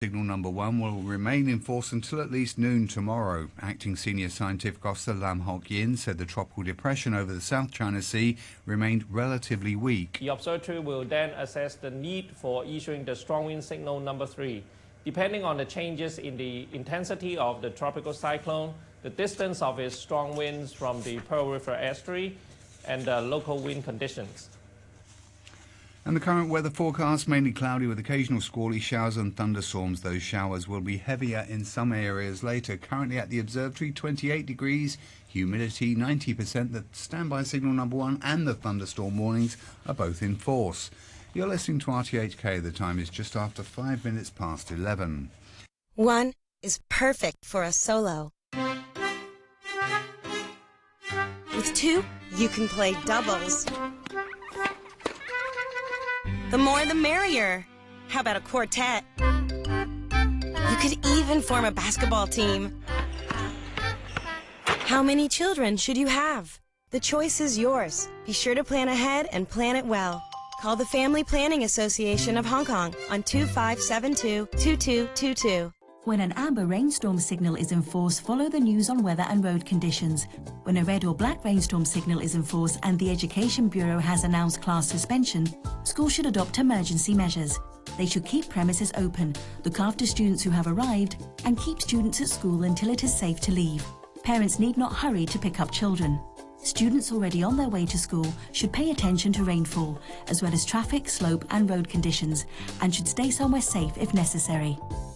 Signal number 1 will remain in force until at least noon tomorrow. Acting Senior Scientific Officer Lam Hock Yin said the tropical depression over the South China Sea remained relatively weak. The observatory will then assess the need for issuing the strong wind signal number 3. Depending on the changes in the intensity of the tropical cyclone, the distance of its strong winds from the Pearl River estuary, and the local wind conditions. And the current weather forecast, mainly cloudy with occasional squally showers and thunderstorms. Those showers will be heavier in some areas later. Currently at the observatory, 28 degrees, humidity 90%. The standby signal number 1 and the thunderstorm warnings are both in force. You're listening to RTHK. The time is just after 5 minutes past 11. 1 is perfect for a solo. With 2, you can play doubles. The more the merrier. How about a quartet? You could even form a basketball team. How many children should you have? The choice is yours. Be sure to plan ahead and plan it well. Call the Family Planning Association of Hong Kong on 2572-2222. When an amber rainstorm signal is in force, follow the news on weather and road conditions. When a red or black rainstorm signal is in force and the Education Bureau has announced class suspension, schools should adopt emergency measures. They should keep premises open, look after students who have arrived, and keep students at school until it is safe to leave. Parents need not hurry to pick up children. Students already on their way to school should pay attention to rainfall, as well as traffic, slope and road conditions, and should stay somewhere safe if necessary.